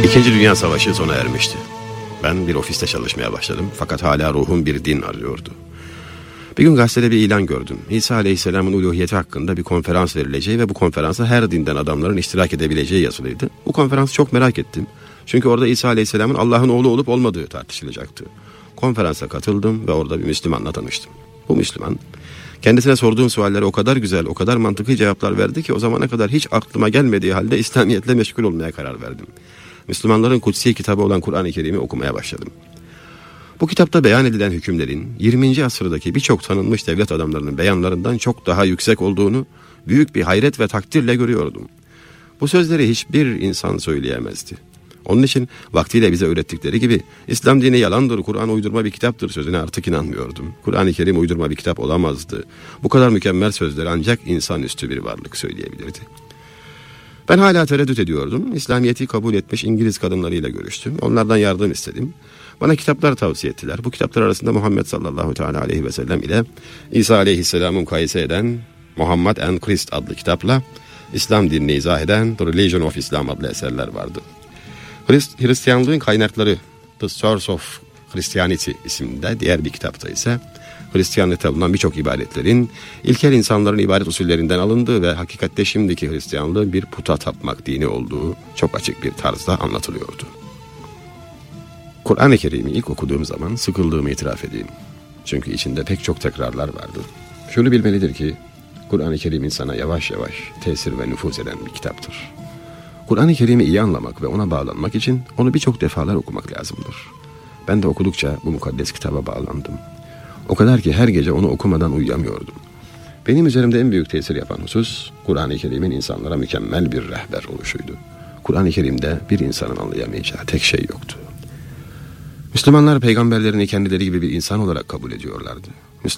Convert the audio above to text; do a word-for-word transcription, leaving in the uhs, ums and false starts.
İkinci Dünya Savaşı sona ermişti. Ben bir ofiste çalışmaya başladım fakat hala ruhum bir din arıyordu. Bir gün gazetede bir ilan gördüm. İsa Aleyhisselam'ın uluhiyeti hakkında bir konferans verileceği ve bu konferansa her dinden adamların iştirak edebileceği yazılıydı. Bu konferansı çok merak ettim. Çünkü orada İsa Aleyhisselam'ın Allah'ın oğlu olup olmadığı tartışılacaktı. Konferansa katıldım ve orada bir Müslümanla tanıştım. Bu Müslüman, kendisine sorduğum suallere o kadar güzel, o kadar mantıklı cevaplar verdi ki o zamana kadar hiç aklıma gelmediği halde İslamiyetle meşgul olmaya karar verdim. Müslümanların kutsi kitabı olan Kur'an-ı Kerim'i okumaya başladım. Bu kitapta beyan edilen hükümlerin yirminci asırdaki birçok tanınmış devlet adamlarının beyanlarından çok daha yüksek olduğunu büyük bir hayret ve takdirle görüyordum. Bu sözleri hiçbir insan söyleyemezdi. Onun için vaktiyle bize öğrettikleri gibi İslam dini yalandır, Kur'an uydurma bir kitaptır sözüne artık inanmıyordum. Kur'an-ı Kerim uydurma bir kitap olamazdı. Bu kadar mükemmel sözleri ancak insanüstü bir varlık söyleyebilirdi. Ben hala tereddüt ediyordum. İslamiyet'i kabul etmiş İngiliz kadınlarıyla görüştüm. Onlardan yardım istedim. Bana kitaplar tavsiye ettiler. Bu kitaplar arasında Muhammed sallallahu teala aleyhi ve sellem ile İsa aleyhisselam'ı mukayese eden Muhammed and Christ adlı kitapla İslam dinini izah eden The Religion of Islam adlı eserler vardı. Hrist- Hristiyanlığın kaynakları The Source of Christianity isimli diğer bir kitapta ise Hristiyanlıkta bulunan birçok ibadetlerin ilkel insanların ibadet usullerinden alındığı ve hakikatte şimdiki Hristiyanlığın bir puta tapmak dini olduğu çok açık bir tarzda anlatılıyordu. Kur'an-ı Kerim'i ilk okuduğum zaman sıkıldığımı itiraf edeyim. Çünkü içinde pek çok tekrarlar vardı. Şunu bilmelidir ki Kur'an-ı Kerim insana yavaş yavaş tesir ve nüfuz eden bir kitaptır. Kur'an-ı Kerim'i iyi anlamak ve ona bağlanmak için onu birçok defalar okumak lazımdır. Ben de okudukça bu mukaddes kitaba bağlandım. O kadar ki her gece onu okumadan uyuyamıyordum. Benim üzerimde en büyük tesir yapan husus Kur'an-ı Kerim'in insanlara mükemmel bir rehber oluşuydu. Kur'an-ı Kerim'de bir insanın anlayamayacağı tek şey yoktu. Müslümanlar peygamberlerini kendileri gibi bir insan olarak kabul ediyorlardı.